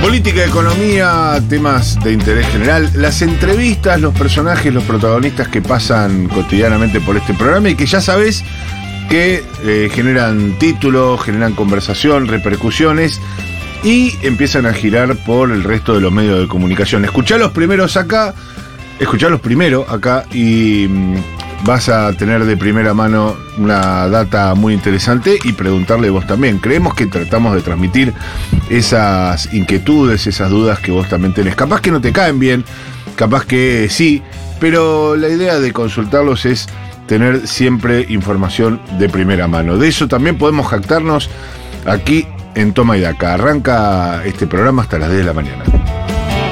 Política, economía, temas de interés general, las entrevistas, los personajes, los protagonistas que pasan cotidianamente por este programa y que ya sabés que generan títulos, generan conversación, repercusiones y empiezan a girar por el resto de los medios de comunicación. Escuchá los primeros acá y vas a tener de primera mano una data muy interesante y preguntarle vos también. Creemos que tratamos de transmitir esas inquietudes, esas dudas que vos también tenés. Capaz que no te caen bien, capaz que sí, pero la idea de consultarlos es tener siempre información de primera mano. De eso también podemos jactarnos aquí en Toma y Daca. Arranca este programa hasta las 10 de la mañana.